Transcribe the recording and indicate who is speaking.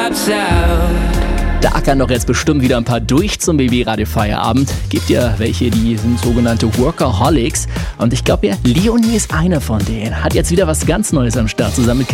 Speaker 1: lights out.
Speaker 2: Da ackern doch jetzt bestimmt wieder ein paar durch zum BB-Radio Feierabend. Gibt ja welche, die sind sogenannte Workaholics. Und ich glaube ja, Leonie ist einer von denen. Hat jetzt wieder was ganz Neues am Start zusammen mit